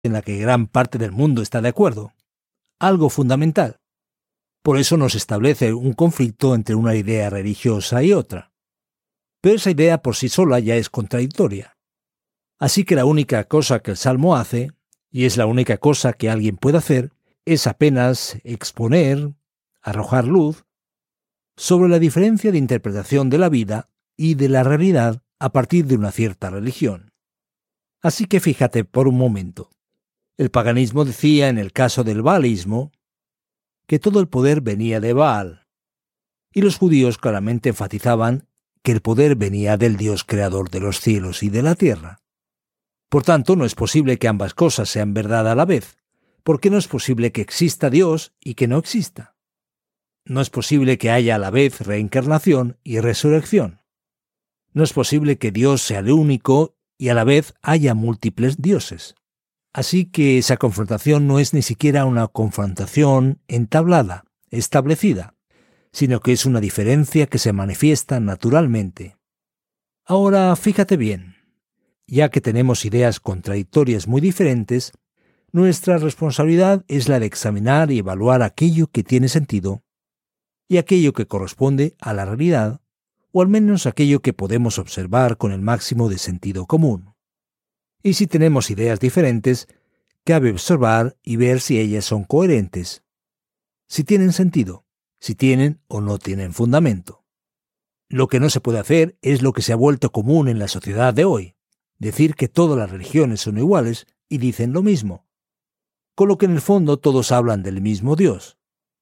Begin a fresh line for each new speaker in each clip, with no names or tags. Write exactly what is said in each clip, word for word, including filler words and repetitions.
en la que gran parte del mundo está de acuerdo. Algo fundamental. Por eso no se establece un conflicto entre una idea religiosa y otra. Pero esa idea por sí sola ya es contradictoria. Así que la única cosa que el Salmo hace, y es la única cosa que alguien puede hacer, es apenas exponer, arrojar luz, sobre la diferencia de interpretación de la vida y de la realidad a partir de una cierta religión. Así que fíjate por un momento. El paganismo decía en el caso del baalismo que todo el poder venía de Baal, y los judíos claramente enfatizaban que el poder venía del Dios creador de los cielos y de la tierra. Por tanto, no es posible que ambas cosas sean verdad a la vez, porque no es posible que exista Dios y que no exista. No es posible que haya a la vez reencarnación y resurrección. No es posible que Dios sea el único y a la vez haya múltiples dioses. Así que esa confrontación no es ni siquiera una confrontación entablada, establecida, sino que es una diferencia que se manifiesta naturalmente. Ahora, fíjate bien, ya que tenemos ideas contradictorias muy diferentes, nuestra responsabilidad es la de examinar y evaluar aquello que tiene sentido y aquello que corresponde a la realidad, o al menos aquello que podemos observar con el máximo de sentido común. Y si tenemos ideas diferentes, cabe observar y ver si ellas son coherentes, si tienen sentido, si tienen o no tienen fundamento. Lo que no se puede hacer es lo que se ha vuelto común en la sociedad de hoy, decir que todas las religiones son iguales y dicen lo mismo, con lo que en el fondo todos hablan del mismo Dios.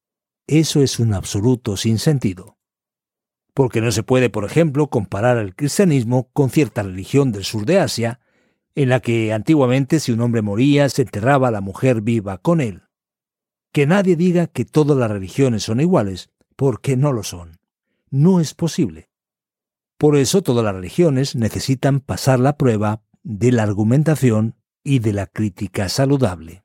Eso es un absoluto sinsentido. Porque no se puede, por ejemplo, comparar el cristianismo con cierta religión del sur de Asia, en la que antiguamente si un hombre moría se enterraba a la mujer viva con él. Que nadie diga que todas las religiones son iguales, porque no lo son. No es posible. Por eso todas las religiones necesitan pasar la prueba de la argumentación y de la crítica saludable.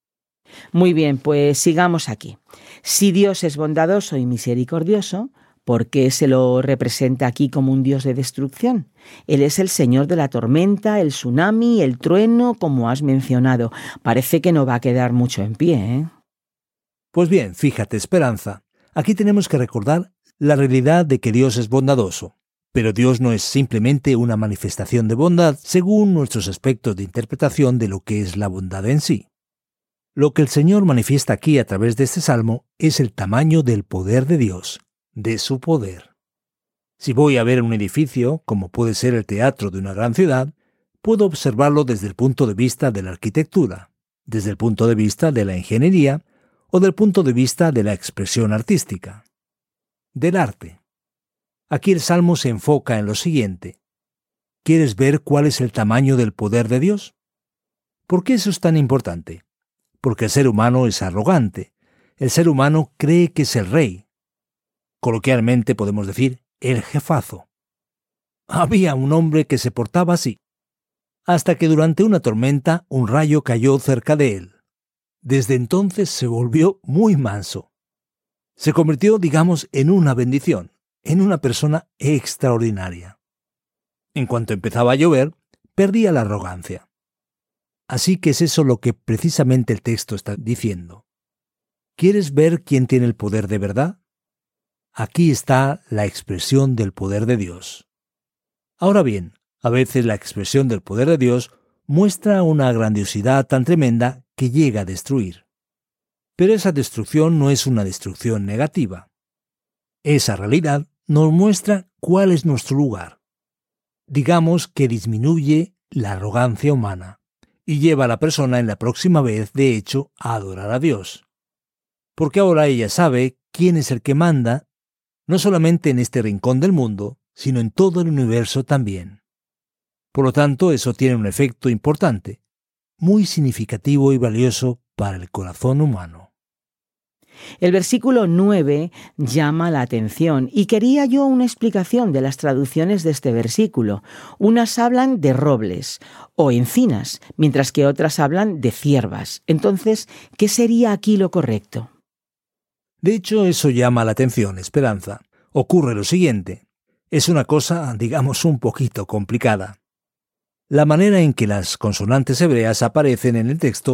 Muy bien, pues sigamos aquí. Si Dios es bondadoso y misericordioso, ¿por qué se lo representa aquí como un Dios de destrucción? Él es el Señor de la tormenta, el tsunami, el trueno, como has mencionado. Parece que no va a quedar mucho en pie, ¿eh?
Pues bien, fíjate, Esperanza, aquí tenemos que recordar la realidad de que Dios es bondadoso. Pero Dios no es simplemente una manifestación de bondad según nuestros aspectos de interpretación de lo que es la bondad en sí. Lo que el Señor manifiesta aquí a través de este salmo es el tamaño del poder de Dios, de su poder. Si voy a ver un edificio, como puede ser el teatro de una gran ciudad, puedo observarlo desde el punto de vista de la arquitectura, desde el punto de vista de la ingeniería o del punto de vista de la expresión artística, del arte. Aquí el salmo se enfoca en lo siguiente. ¿Quieres ver cuál es el tamaño del poder de Dios? ¿Por qué eso es tan importante? Porque el ser humano es arrogante. El ser humano cree que es el rey. Coloquialmente podemos decir el jefazo. Había un hombre que se portaba así, hasta que durante una tormenta un rayo cayó cerca de él. Desde entonces se volvió muy manso. Se convirtió, digamos, en una bendición, en una persona extraordinaria. En cuanto empezaba a llover, perdía la arrogancia. Así que es eso lo que precisamente el texto está diciendo. ¿Quieres ver quién tiene el poder de verdad? Aquí está la expresión del poder de Dios. Ahora bien, a veces la expresión del poder de Dios muestra una grandiosidad tan tremenda que llega a destruir. Pero esa destrucción no es una destrucción negativa. Esa realidad nos muestra cuál es nuestro lugar. Digamos que disminuye la arrogancia humana y lleva a la persona en la próxima vez, de hecho, a adorar a Dios. Porque ahora ella sabe quién es el que manda, no solamente en este rincón del mundo, sino en todo el universo también. Por lo tanto, eso tiene un efecto importante, muy significativo y valioso para el corazón humano.
El versículo nueve llama la atención y quería yo una explicación de las traducciones de este versículo. Unas hablan de robles o encinas, mientras que otras hablan de ciervas. Entonces, ¿qué sería aquí lo correcto?
De hecho, eso llama la atención, Esperanza. Ocurre lo siguiente. Es una cosa, digamos, un poquito complicada. La manera en que las consonantes hebreas aparecen en el texto